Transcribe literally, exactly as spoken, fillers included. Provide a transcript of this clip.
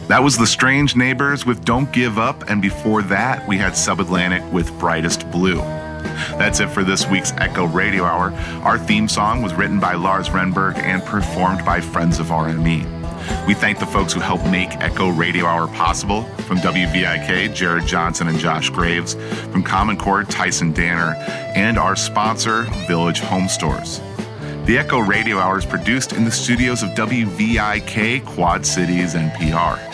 That was The Strange Neighbors with Don't Give Up, and before that, we had Subatlantic with Brightest Blue. That's it for this week's Echo Radio Hour. Our theme song was written by Lars Renberg and performed by Friends of R M E. We thank the folks who helped make Echo Radio Hour possible. From W V I K, Jared Johnson and Josh Graves. From Common Core, Tyson Danner. And our sponsor, Village Home Stores. The Echo Radio Hour is produced in the studios of W V I K, Quad Cities N P R.